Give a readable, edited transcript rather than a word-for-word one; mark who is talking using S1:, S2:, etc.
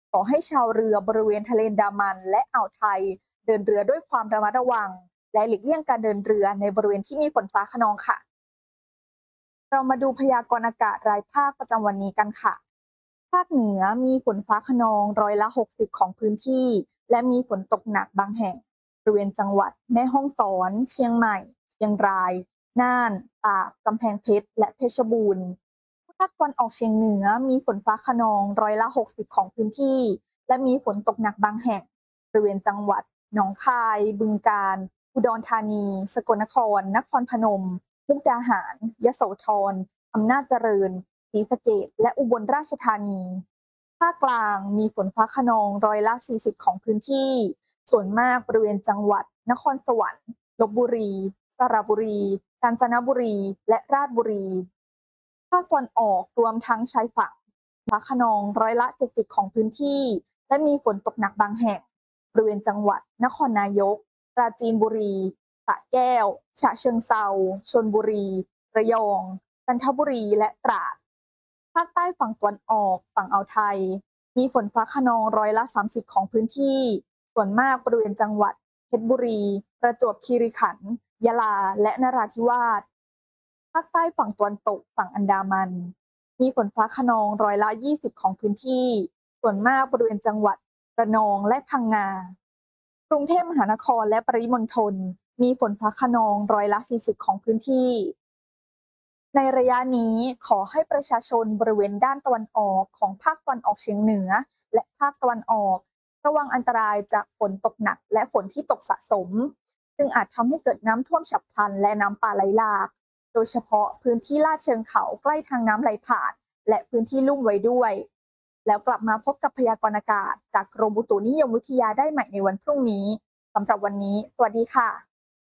S1: ขอให้ชาวเรือบริเวณทะเลอันดามันและอ่าวไทยเดินเรือด้วยความระมัดระวังและหลีกเลี่ยงการเดินเรือในบริเวณที่มีฝนฟ้าคะนองค่ะเรามาดูพยากรณ์อากาศรายภาคประจำวันนี้กันค่ะภาคเหนือมีฝนฟ้าคะนอง60%ของพื้นที่และมีฝนตกหนักบางแห่งบริเวณจังหวัดแม่ฮ่องสอนเชียงใหม่เชียงรายน่านตากกำแพงเพชรและเพชรบูรณ์ภาคตะวันออกเฉียงเหนือมีฝนฟ้าคะนอง60%ของพื้นที่และมีฝนตกหนักบางแห่งบริเวณจังหวัดหนองคายบึงกาฬอุดรธานีสกลนครนครพนมมุกดาหารยโสธรอำนาจเจริญศรีสะเกษและอุบลราชธานีภาคกลางมีฝนฟ้าคะนอง40%ของพื้นที่ส่วนมากบริเวณจังหวัดนครสวรรค์ลพบุรีสระบุรีกาญจนบุรีและราชบุรีภาคตะวันออกรวมทั้งชายฝั่งฟ้าคะนอง70%ของพื้นที่และมีฝนตกหนักบางแห่งบริเวณจังหวัดนครนายกปราจีนบุรีสระแก้วฉะเชิงเทราชลบุรีระยองจันทบุรีและตราดภาคใต้ฝั่งตะวันออกฝั่งอ่าวไทยมีฝนฟ้าคะนอง30%ของพื้นที่ส่วนมากบริเวณจังหวัดเพชรบุรีประจวบคีรีขันธ์ยะลาและนราธิวาสภาคใต้ฝั่งตะวันตกฝั่งอันดามันมีฝนฟ้าคะนอง20%ของพื้นที่ส่วนมากบริเวณจังหวัดระนองและพังงากรุงเทพมหานครและปริมณฑลมีฝนฟ้าคะนอง40%ของพื้นที่ในระยะนี้ขอให้ประชาชนบริเวณด้านตะวันออกของภาคตะวันออกเฉียงเหนือและภาคตะวันออกระวังอันตรายจากฝนตกหนักและฝนที่ตกสะสมซึ่งอาจทำให้เกิดน้ำท่วมฉับพลันและน้ำป่าไหลหลากโดยเฉพาะพื้นที่ลาดเชิงเขาใกล้ทางน้ำไหลผ่านและพื้นที่ลุ่มไว้ด้วยแล้วกลับมาพบกับพยากรณ์อากาศจากกรมอุตุนิยมวิทยาได้ใหม่ในวันพรุ่งนี้สำหรับวันนี้สวัสดีค่ะ